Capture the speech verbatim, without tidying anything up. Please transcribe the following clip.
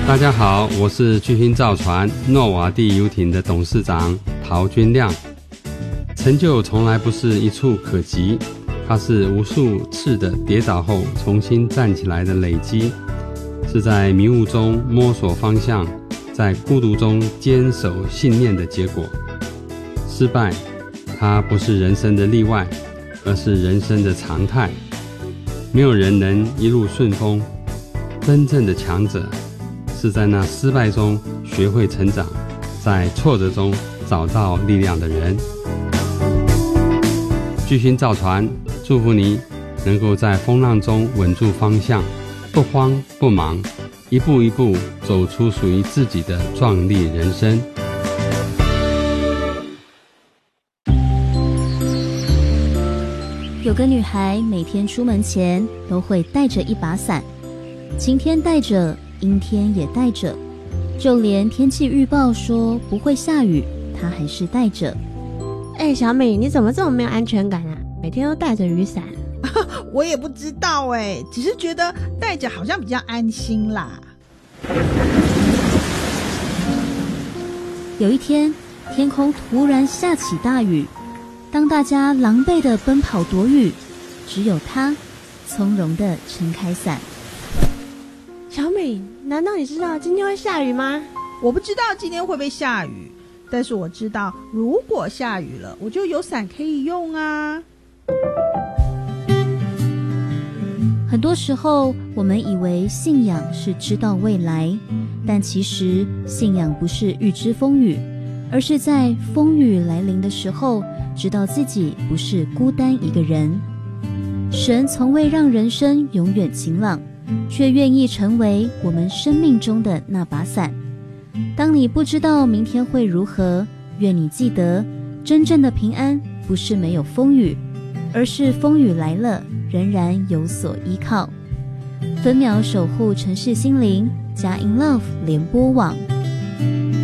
大家好，我是巨星造船诺瓦地游艇的董事长陶君亮。成就从来不是一触可及，它是无数次的跌倒后重新站起来的累积，是在迷雾中摸索方向，在孤独中坚守信念的结果。失败，它不是人生的例外，而是人生的常态。没有人能一路顺风，真正的强者是在那失败中学会成长，在挫折中找到力量的人。巨星造船祝福你能够在风浪中稳住方向，不慌不忙，一步一步走出属于自己的壮丽人生。 有个女孩每天出门前都会带着一把伞，晴天带着，阴天也带着，就连天气预报说不会下雨，她还是带着。 哎、欸，小美，你怎么这么没有安全感啊？每天都带着雨伞。 我也不知道哎、欸，只是觉得带着好像比较安心啦。 有一天，天空突然下起大雨，当大家狼狈地奔跑躲雨，只有她从容地撑开伞。 小美，难道你知道今天会下雨吗？ 我不知道今天会不会下雨，但是我知道如果下雨了，我就有伞可以用啊。 很多时候我们以为信仰是知道未来，但其实信仰不是预知风雨，而是在风雨来临的时候知道自己不是孤单一个人。神从未让人生永远晴朗，却愿意成为我们生命中的那把伞。当你不知道明天会如何，愿你记得，真正的平安不是没有风雨，而是风雨来了仍然有所依靠。分秒守护城市心灵，佳音 Love 联播网。